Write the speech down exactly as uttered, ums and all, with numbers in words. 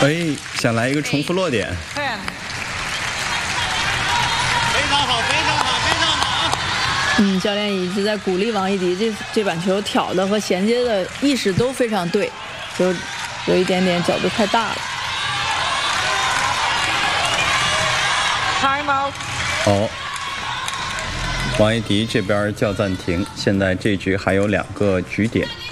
哎，想来一个重复落点。 非常好，非常好，非常好。 嗯，教练一直在鼓励王艺迪，这这板球挑的和衔接的意识都非常对，就有一点点角度太大了。 Time out。 哦，王艺迪这边叫暂停，现在这局还有两个局点。